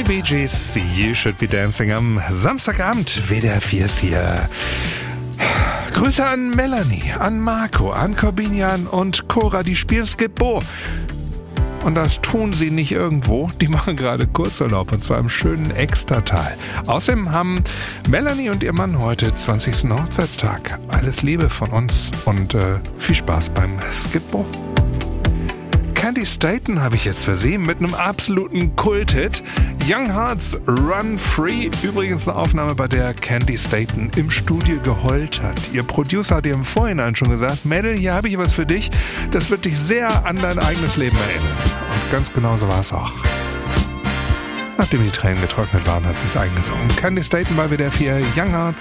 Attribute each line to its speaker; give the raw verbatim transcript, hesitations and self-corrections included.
Speaker 1: Die Bee Gees, You Should Be Dancing am Samstagabend. W D R vier ist hier. Grüße an Melanie, an Marco, an Corbinian und Cora, die spielen Skip-Bo. Und das tun sie nicht irgendwo, die machen gerade Kurzurlaub und zwar im schönen Extertal. Außerdem haben Melanie und ihr Mann heute zwanzigsten Hochzeitstag. Alles Liebe von uns und äh, viel Spaß beim Skip-Bo. Candy Staton habe ich jetzt versehen mit einem absoluten Kult-Hit. Young Hearts Run Free. Übrigens eine Aufnahme, bei der Candy Staton im Studio geheult hat. Ihr Producer hat ihr im Vorhinein schon gesagt, Mädel, hier habe ich was für dich. Das wird dich sehr an dein eigenes Leben erinnern. Und ganz genau so war es auch. Nachdem die Tränen getrocknet waren, hat sie es eingesungen. Candy Staton bei W D R vier, Young Hearts.